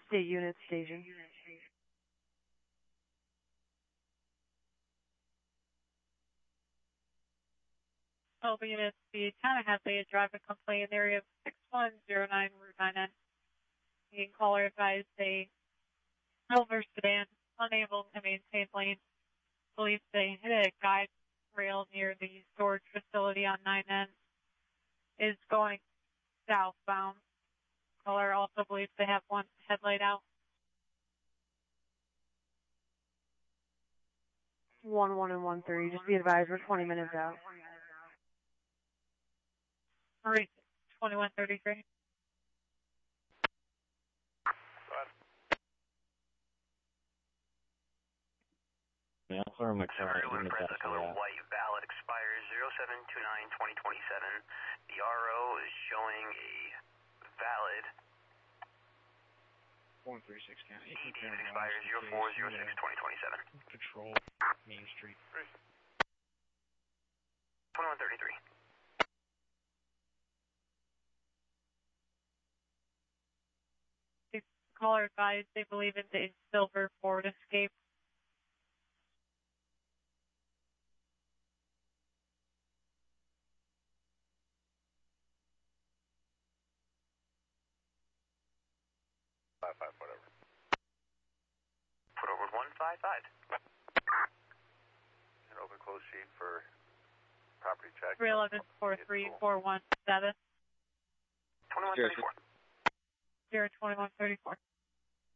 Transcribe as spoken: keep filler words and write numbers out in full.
State unit station. All units, the Tallahassee driving complaint area of six one zero nine Route nine N. The caller advised a silver sedan unable to maintain lane. Believes they hit a guide rail near the storage facility on nine N. Is going southbound. Caller also believes they have one headlight out. One one and one three. Just be advised, we're twenty minutes out. Alright, twenty-one thirty-three. Yeah, I'll throw my car in the Impreza back color of that. white valid expires zero seven two nine twenty twenty-seven. The R O is showing a valid one three six count. E D that expires zero four zero six twenty twenty-seven. Patrol Main Street. twenty-one thirty-three. The caller advised they believe it's a silver Ford Escape. Five five, whatever. Put over one five five. An open close sheet for property check. three eleven four three four one seven. twenty-one thirty-four. zero twenty-one thirty-four.